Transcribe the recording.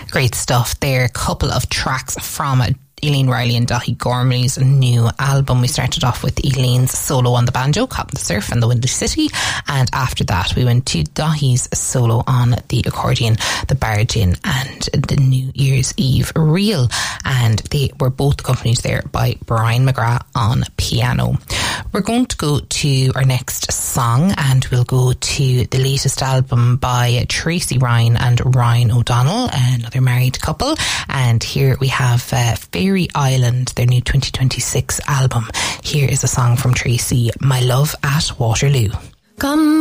Great stuff there. A couple of tracks from Eileen Riley and Daithí Gormley's new album. We started off with Eileen's solo on the banjo, Caught in the Surf and the Windy City, and after that we went to Daithí's solo on the accordion, the Bargin and the New Year's Eve Reel, and they were both accompanied there by Brian McGrath on piano. We're going to go to our next song, and we'll go to the latest album by Tracy Ryan and Ryan O'Donnell, another married couple, and here we have Fairy Island, their new 2026 album. Here is a song from Tracy, My Love at Waterloo. Come